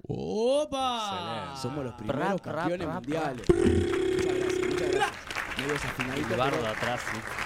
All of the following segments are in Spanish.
¡Opa! Somos los primeros campeones mundiales. Muchas gracias. Medio desafinadito. El bardo atrás.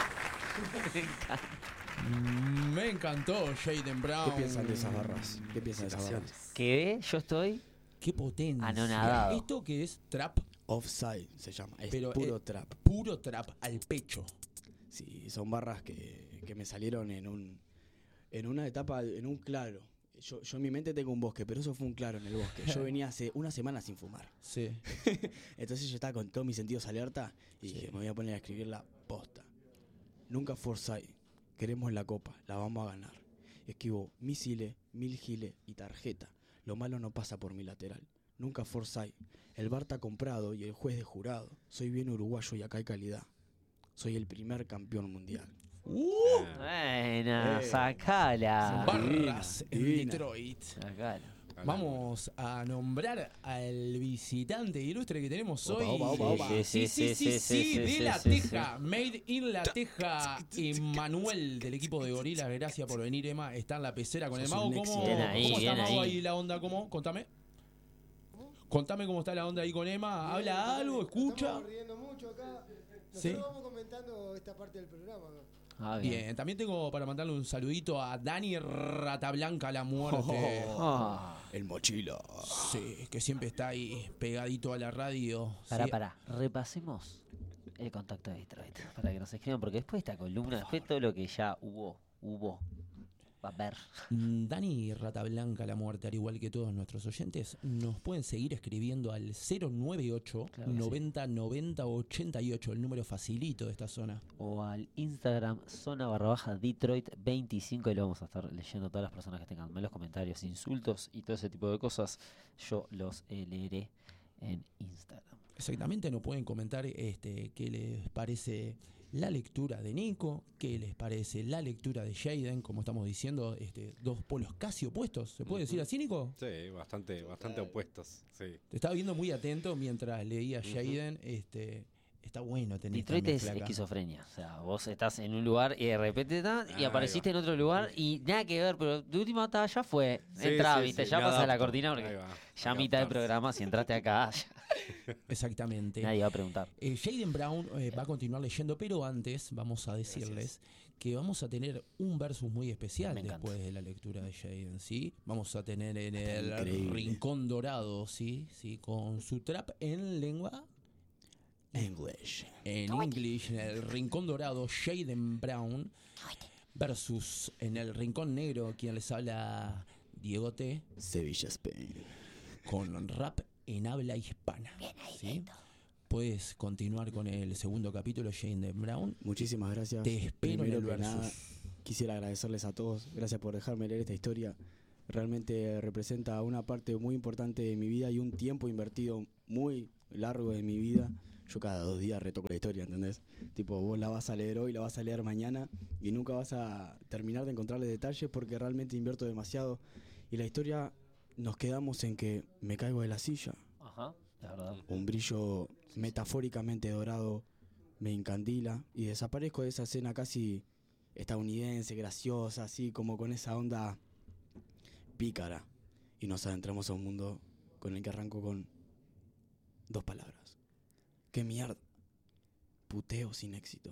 Me encantó Jaden Brown. ¿Qué piensan de esas barras? ¿Qué piensan de esas barras? ¿Qué? Yo estoy Qué potencia. anonadado. ¿Esto que es trap? Offside se llama. Es Pero puro trap. Puro trap al pecho. Sí, son barras que me salieron en una etapa, en un claro. Yo en mi mente tengo un bosque, pero eso fue un claro en el bosque. Yo venía hace una semana sin fumar. Sí. Entonces yo estaba con todos mis sentidos alerta y dije, me voy a poner a escribir la posta. Nunca foresight. Queremos la copa, la vamos a ganar. Esquivo misiles, 1000 giles y tarjeta. Lo malo no pasa por mi lateral. Nunca foresight. El bar está comprado y el juez de jurado. Soy bien uruguayo y acá hay calidad. Soy el primer campeón mundial. Buena, sacala. Barras en divina. Detroit. Sacala. Vamos a nombrar al visitante ilustre que tenemos Opa, hoy. opa, opa. Sí, de La Teja. Made in La Teja. Emanuel del equipo de Gorilas. Gracias por venir, Emma. Está en la pecera con el Sos mago. un ¿Cómo, éxito. Bien ahí, ¿cómo está, bien mago, ahí. ahí la onda? ¿Cómo? Contame. Contame cómo está la onda ahí con Emma. ¿Habla algo? ¿Escucha? Estamos riendo mucho acá. Nosotros Sí. vamos comentando esta parte del programa. ¿no? Ah, bien. Bien, también tengo para mandarle un saludito a Dani Ratablanca la muerte. Ah. El mochila. Sí, que siempre está ahí pegadito a la radio. Sí. Pará. Repasemos el contacto de Detroit para que nos escriban, porque después de esta columna, después de todo lo que ya hubo, va a haber. Dani Ratablanca la muerte, al igual que todos nuestros oyentes, nos pueden seguir escribiendo al 098 Claro que sí. 90 90 88, el número facilito de esta zona. O al Instagram zona_Detroit 25 y lo vamos a estar leyendo todas las personas que tengan malos comentarios, insultos y todo ese tipo de cosas. Yo los leeré en Instagram. Exactamente, nos pueden comentar qué les parece la lectura de Nico, qué les parece la lectura de Jaden, como estamos diciendo, dos polos casi opuestos. ¿Se puede decir así, Nico? Sí, bastante opuestos. Sí. Te estaba viendo muy atento mientras leía Jaden. Está bueno tener esta Detroit es mezcla acá. esquizofrenia. O sea, vos estás en un lugar y de repente y Ahí apareciste va. en otro lugar y nada que ver, pero de última ya fue. Sí, Entrá, sí, viste, sí, ya me pasa la adapto. cortina Ahí porque va, ya a hay que mitad del adaptarse. programa, si entraste acá, Exactamente. nadie va a preguntar. Jaden Brown va a continuar leyendo, pero antes vamos a decirles que vamos a tener un versus muy especial Me encanta. después de la lectura de Jaden, ¿sí? Vamos a tener en el Increíble. Rincón Dorado, ¿sí? Con su trap en lengua, English. en English, en el Rincón Dorado, Jaden Brown versus en el Rincón Negro, quien les habla, Diego T, Sevilla, Spain. con rap en habla hispana, ¿sí? Puedes continuar con el segundo capítulo, Jaden Brown. Muchísimas gracias. Te espero en Primero el que nada, versus. quisiera agradecerles a todos. Gracias por dejarme leer esta historia. Realmente representa una parte muy importante de mi vida y un tiempo invertido muy largo de mi vida. Yo cada 2 días retoco la historia, ¿entendés? Tipo, vos la vas a leer hoy, la vas a leer mañana y nunca vas a terminar de encontrarle detalles porque realmente invierto demasiado. Y la historia nos quedamos en que me caigo de la silla. Ajá, la verdad. Un brillo metafóricamente dorado me encandila y desaparezco de esa escena casi estadounidense, graciosa, así como con esa onda pícara. Y nos adentramos a un mundo con el que arranco con 2 palabras. ¡Qué mierda! Puteo sin éxito.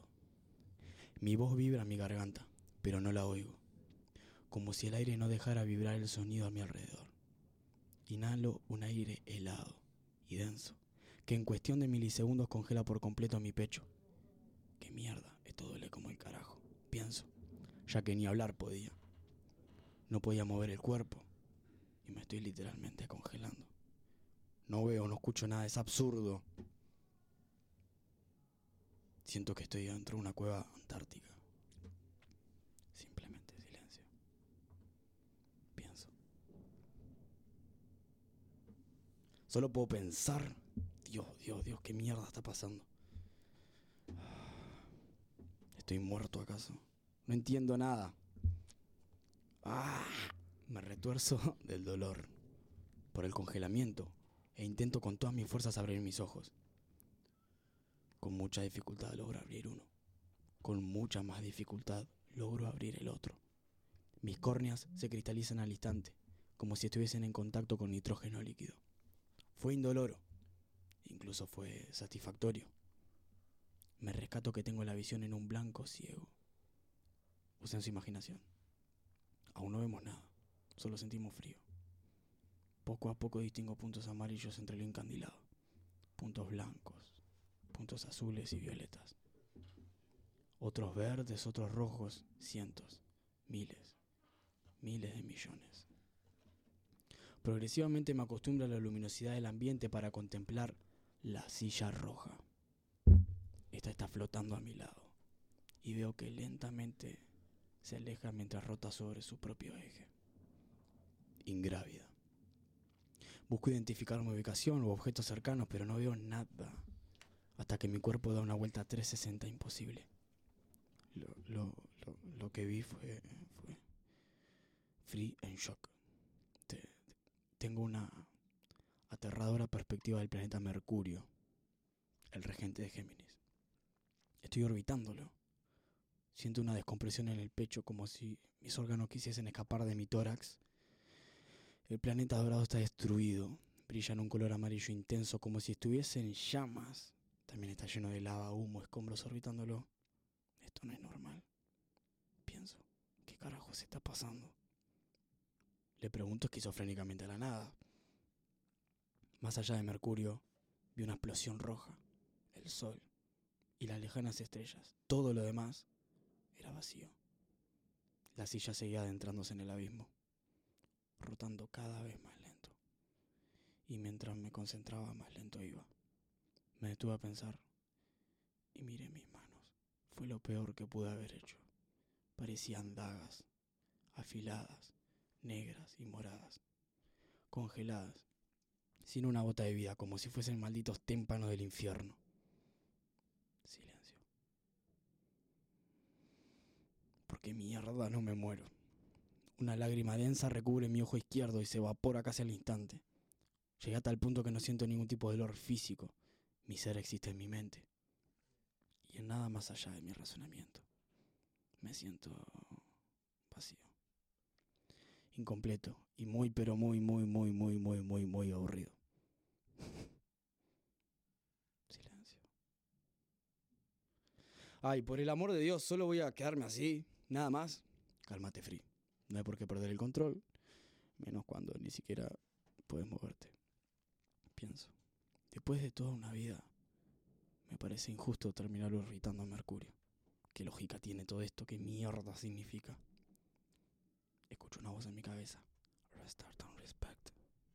Mi voz vibra en mi garganta, pero no la oigo. Como si el aire no dejara vibrar el sonido a mi alrededor. Inhalo un aire helado y denso, que en cuestión de milisegundos congela por completo mi pecho. ¡Qué mierda! Esto duele como el carajo, pienso, ya que ni hablar podía. No podía mover el cuerpo y me estoy literalmente congelando. No veo, no escucho nada, es absurdo. Siento que estoy dentro de una cueva antártica. Simplemente silencio. Pienso. Solo puedo pensar. Dios, ¿qué mierda está pasando? ¿Estoy muerto acaso? No entiendo nada. Me retuerzo del dolor por el congelamiento e intento con todas mis fuerzas abrir mis ojos. Con mucha dificultad logro abrir uno. Con mucha más dificultad logro abrir el otro. Mis córneas se cristalizan al instante, como si estuviesen en contacto con nitrógeno líquido. Fue indoloro, incluso fue satisfactorio. Me rescato que tengo la visión en un blanco ciego. Usen su imaginación. Aún no vemos nada, solo sentimos frío. Poco a poco distingo puntos amarillos entre lo encandilado, puntos blancos, puntos azules y violetas. Otros verdes, otros rojos, cientos, miles, miles de millones. Progresivamente me acostumbro a la luminosidad del ambiente para contemplar la silla roja. Esta está flotando a mi lado y veo que lentamente se aleja mientras rota sobre su propio eje. Ingrávida. Busco identificar mi ubicación u objetos cercanos, pero no veo nada. Hasta que mi cuerpo da una vuelta 360 imposible. Lo que vi fue free and shock. Tengo una aterradora perspectiva del planeta Mercurio, el regente de Géminis. Estoy orbitándolo. Siento una descompresión en el pecho como si mis órganos quisiesen escapar de mi tórax. El planeta dorado está destruido. Brilla en un color amarillo intenso como si estuviese en llamas. También está lleno de lava, humo, escombros orbitándolo. Esto no es normal. Pienso, ¿qué carajo se está pasando? Le pregunto esquizofrénicamente a la nada. Más allá de Mercurio, vi una explosión roja, el sol y las lejanas estrellas. Todo lo demás era vacío. La silla seguía adentrándose en el abismo, rotando cada vez más lento. Y mientras me concentraba, más lento iba. Me detuve a pensar y miré mis manos. Fue lo peor que pude haber hecho. Parecían dagas, afiladas, negras y moradas, congeladas, sin una gota de vida, como si fuesen malditos témpanos del infierno. Silencio. ¿Por qué mierda no me muero? Una lágrima densa recubre mi ojo izquierdo y se evapora casi al instante. Llegué a tal punto que no siento ningún tipo de dolor físico. Mi ser existe en mi mente y en nada más allá de mi razonamiento. Me siento vacío, incompleto y muy aburrido. Silencio. Ay, por el amor de Dios, solo voy a quedarme así, nada más. Cálmate, Free. No hay por qué perder el control, menos cuando ni siquiera puedes moverte. Pienso, después de toda una vida, me parece injusto terminar irritando a Mercurio. ¿Qué lógica tiene todo esto? ¿Qué mierda significa? Escucho una voz en mi cabeza. Restart and respect.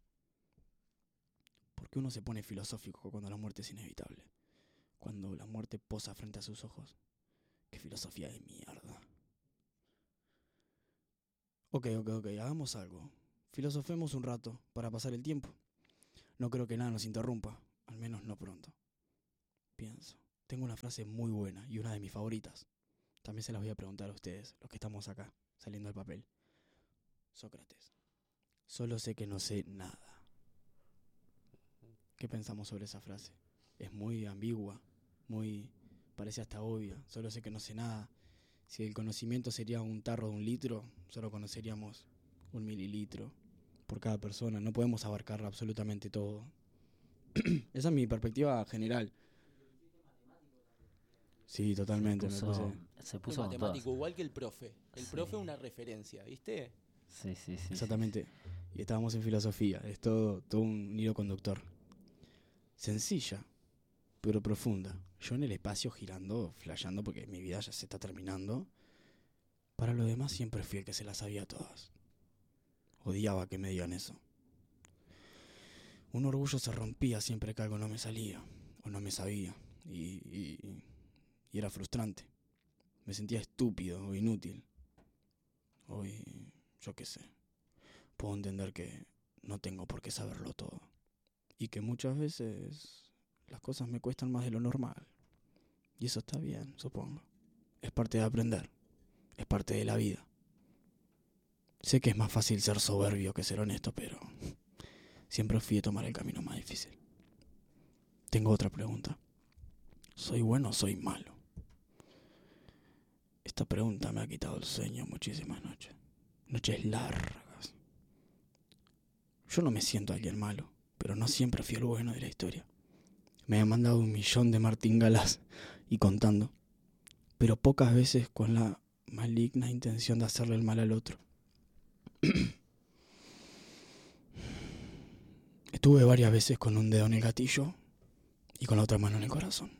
¿Por qué uno se pone filosófico cuando la muerte es inevitable? Cuando la muerte posa frente a sus ojos. ¡Qué filosofía de mierda! Ok, hagamos algo. Filosofemos un rato para pasar el tiempo. No creo que nada nos interrumpa, al menos no pronto. Pienso, tengo una frase muy buena y una de mis favoritas. También se las voy a preguntar a ustedes, los que estamos acá, saliendo del papel. Sócrates, solo sé que no sé nada. ¿Qué pensamos sobre esa frase? Es muy ambigua, parece hasta obvia. Solo sé que no sé nada. Si el conocimiento sería un tarro de 1 litro, solo conoceríamos 1 mililitro por cada persona. No podemos abarcar absolutamente todo. Esa es mi perspectiva general. Sí, totalmente. Se Un puso con matemático todas. igual que el profe. El Sí. profe es una referencia, ¿viste? Sí. Exactamente. Y estábamos en filosofía. Es todo un hilo conductor. Sencilla, pero profunda. Yo en el espacio girando, flasheando, porque mi vida ya se está terminando. Para lo demás siempre fui el que se las sabía todas. Odiaba que me digan eso. Un orgullo se rompía siempre que algo no me salía o no me sabía. Y era frustrante. Me sentía estúpido o inútil. Hoy, yo qué sé. Puedo entender que no tengo por qué saberlo todo. Y que muchas veces las cosas me cuestan más de lo normal. Y eso está bien, supongo. Es parte de aprender. Es parte de la vida. Sé que es más fácil ser soberbio que ser honesto, pero siempre fui a tomar el camino más difícil. Tengo otra pregunta. ¿Soy bueno o soy malo? Esta pregunta me ha quitado el sueño muchísimas noches. Noches largas. Yo no me siento alguien malo, pero no siempre fui el bueno de la historia. Me han mandado 1.000.000 de martingalas y contando, pero pocas veces con la maligna intención de hacerle el mal al otro. Estuve varias veces con un dedo en el gatillo y con la otra mano en el corazón.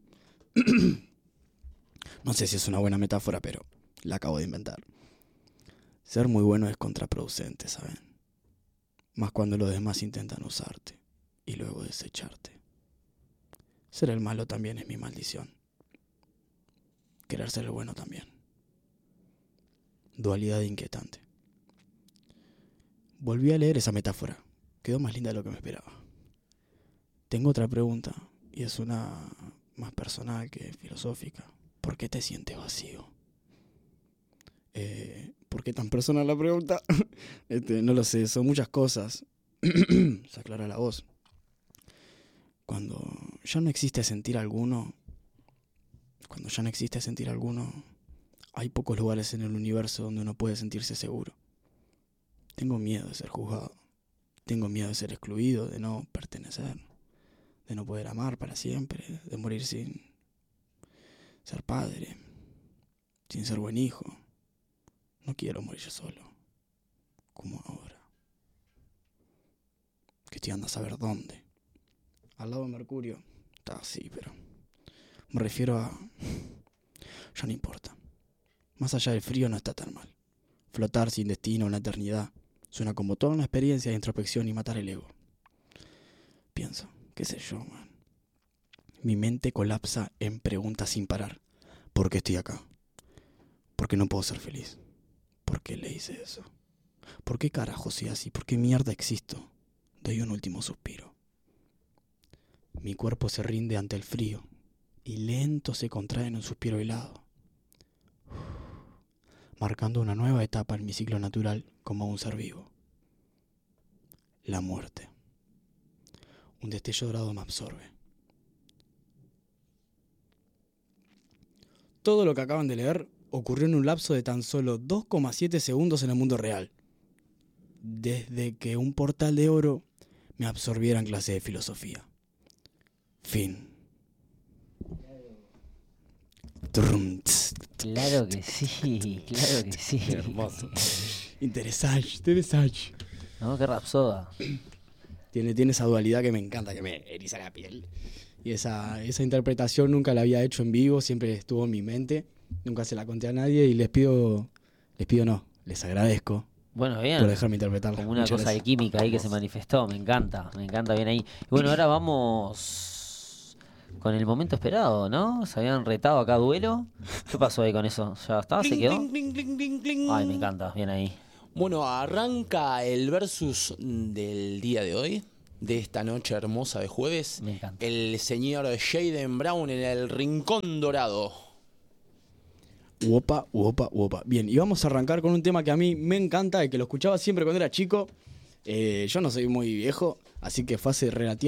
No sé si es una buena metáfora, pero la acabo de inventar. Ser muy bueno es contraproducente, ¿saben? Más cuando los demás intentan usarte y luego desecharte. Ser el malo también es mi maldición. Querer ser el bueno también. Dualidad inquietante. Volví a leer esa metáfora. Quedó más linda de lo que me esperaba. Tengo otra pregunta, y es una más personal que filosófica. ¿Por qué te sientes vacío? ¿Por qué tan personal la pregunta? No lo sé, son muchas cosas. Se aclara la voz. Cuando ya no existe sentir alguno, hay pocos lugares en el universo donde uno puede sentirse seguro. Tengo miedo de ser juzgado. Tengo miedo de ser excluido, de no pertenecer, de no poder amar para siempre, de morir sin ser padre, sin ser buen hijo. No quiero morir solo, como ahora. Que estoy andando a saber dónde. Al lado de Mercurio. Está así, pero me refiero a... Ya no importa. Más allá del frío no está tan mal. Flotar sin destino en la eternidad suena como toda una experiencia de introspección y matar el ego. Pienso, qué sé yo, man. Mi mente colapsa en preguntas sin parar. ¿Por qué estoy acá? ¿Por qué no puedo ser feliz? ¿Por qué le hice eso? ¿Por qué carajo soy así? ¿Por qué mierda existo? Doy un último suspiro. Mi cuerpo se rinde ante el frío y lento se contrae en un suspiro helado, marcando una nueva etapa en mi ciclo natural como un ser vivo. La muerte. Un destello dorado me absorbe. Todo lo que acaban de leer ocurrió en un lapso de tan solo 2,7 segundos en el mundo real, desde que un portal de oro me absorbiera en clase de filosofía. Fin. Claro que sí, claro que sí. Qué hermoso. Interesante. No, qué rapsoda. Tiene esa dualidad que me encanta, que me eriza la piel. Y esa interpretación nunca la había hecho en vivo, siempre estuvo en mi mente. Nunca se la conté a nadie y les agradezco Bueno, bien. por dejarme interpretarla. Como una Muchas cosa de gracias. química ahí que se manifestó, me encanta bien ahí. Y bueno, ahora vamos con el momento esperado, ¿no? Se habían retado acá a duelo. ¿Qué pasó ahí con eso? ¿Ya está? ¿Se quedó? Ay, me encanta, bien ahí. Bueno, arranca el versus del día de hoy, de esta noche hermosa de jueves. Me encanta. El señor Jaden Brown en el Rincón Dorado. Uopa. Bien, y vamos a arrancar con un tema que a mí me encanta y que lo escuchaba siempre cuando era chico. Yo no soy muy viejo, así que fue hace relativamente